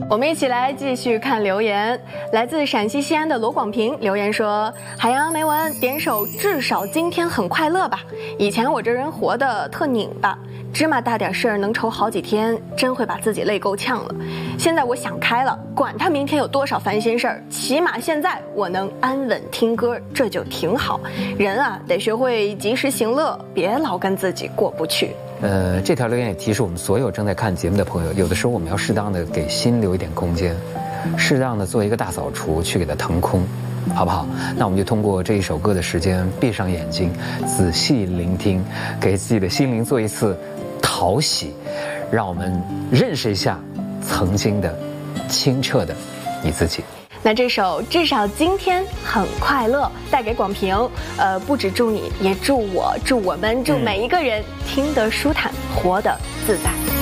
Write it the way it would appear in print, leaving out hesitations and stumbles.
我们一起来继续看留言，来自陕西西安的罗广平留言说：海洋没文，点首至少今天很快乐吧。以前我这人活得特拧巴，芝麻大点事儿能愁好几天，真会把自己累够呛了。现在我想开了，管他明天有多少烦心事儿，起码现在我能安稳听歌，这就挺好。人啊，得学会及时行乐，别老跟自己过不去。 这条留言也提示我们所有正在看节目的朋友，有的时候我们要适当的给心留一点空间，适当的做一个大扫除，去给它腾空，好不好？那我们就通过这一首歌的时间，闭上眼睛，仔细聆听，给自己的心灵做一次淘洗，让我们认识一下曾经的清澈的你自己。 那这首至少今天很快乐带给广平，不只祝你，也祝我，祝我们，祝每一个人听得舒坦，活得自在。